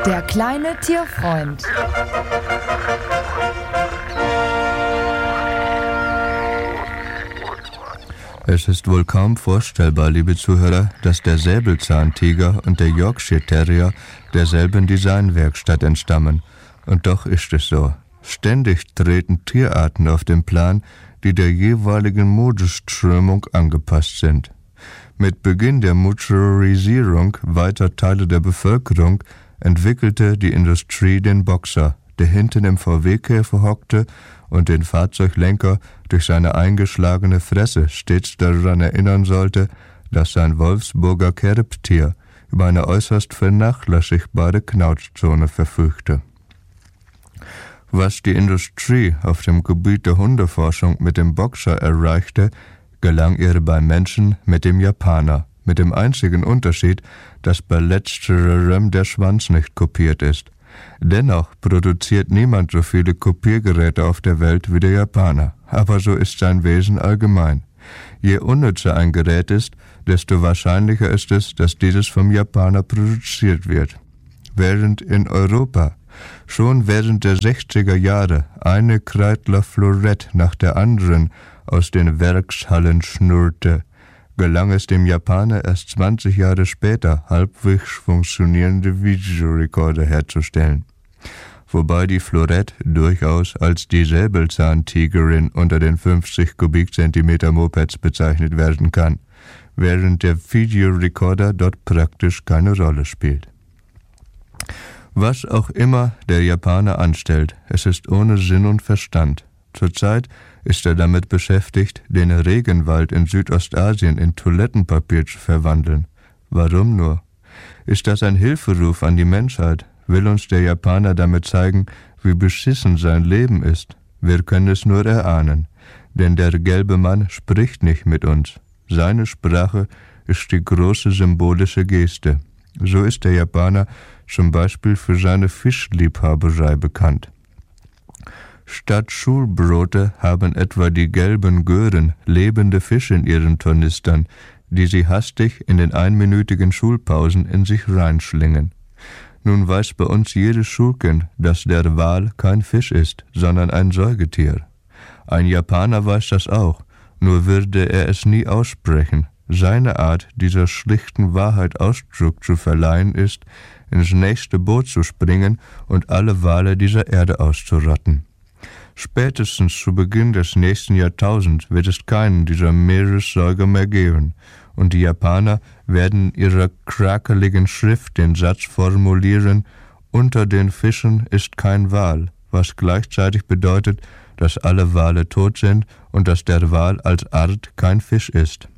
Der kleine Tierfreund. Es ist wohl kaum vorstellbar, liebe Zuhörer, dass der Säbelzahntiger und der Yorkshire Terrier derselben Designwerkstatt entstammen. Und doch ist es so. Ständig treten Tierarten auf den Plan, die der jeweiligen Modeströmung angepasst sind. Mit Beginn der Motorisierung weiter Teile der Bevölkerung entwickelte die Industrie den Boxer, der hinten im VW-Käfer hockte und den Fahrzeuglenker durch seine eingeschlagene Fresse stets daran erinnern sollte, dass sein Wolfsburger Kerbtier über eine äußerst vernachlässigbare Knautschzone verfügte. Was die Industrie auf dem Gebiet der Hundeforschung mit dem Boxer erreichte, gelang ihr beim Menschen mit dem Japaner, mit dem einzigen Unterschied, dass bei letzterem der Schwanz nicht kopiert ist. Dennoch produziert niemand so viele Kopiergeräte auf der Welt wie der Japaner, aber so ist sein Wesen allgemein. Je unnützer ein Gerät ist, desto wahrscheinlicher ist es, dass dieses vom Japaner produziert wird. Während in Europa schon während der 60er Jahre eine Kreidler Florett nach der anderen aus den Werkshallen schnurrte, gelang es dem Japaner erst 20 Jahre später, halbwegs funktionierende Videorekorder herzustellen. Wobei die Florett durchaus als die Säbelzahntigerin unter den 50 Kubikzentimeter Mopeds bezeichnet werden kann, während der Videorekorder dort praktisch keine Rolle spielt. Was auch immer der Japaner anstellt, es ist ohne Sinn und Verstand. Zurzeit ist er damit beschäftigt, den Regenwald in Südostasien in Toilettenpapier zu verwandeln. Warum nur? Ist das ein Hilferuf an die Menschheit? Will uns der Japaner damit zeigen, wie beschissen sein Leben ist? Wir können es nur erahnen, denn der gelbe Mann spricht nicht mit uns. Seine Sprache ist die große symbolische Geste. So ist der Japaner zum Beispiel für seine Fischliebhaberei bekannt. Statt Schulbrote haben etwa die gelben Gören lebende Fische in ihren Tornistern, die sie hastig in den einminütigen Schulpausen in sich reinschlingen. Nun weiß bei uns jedes Schulkind, dass der Wal kein Fisch ist, sondern ein Säugetier. Ein Japaner weiß das auch, nur würde er es nie aussprechen. Seine Art, dieser schlichten Wahrheit Ausdruck zu verleihen, ist, ins nächste Boot zu springen und alle Wale dieser Erde auszurotten. Spätestens zu Beginn des nächsten Jahrtausends wird es keinen dieser Meeressäuger mehr geben, und die Japaner werden in ihrer krakeligen Schrift den Satz formulieren: Unter den Fischen ist kein Wal, was gleichzeitig bedeutet, dass alle Wale tot sind und dass der Wal als Art kein Fisch ist.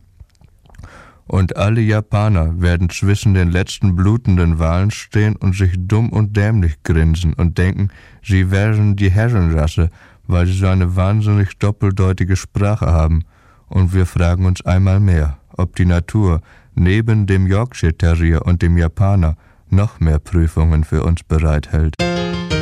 Und alle Japaner werden zwischen den letzten blutenden Walen stehen und sich dumm und dämlich grinsen und denken, sie wären die Herrenrasse, weil sie so eine wahnsinnig doppeldeutige Sprache haben. Und wir fragen uns einmal mehr, ob die Natur neben dem Yorkshire Terrier und dem Japaner noch mehr Prüfungen für uns bereithält.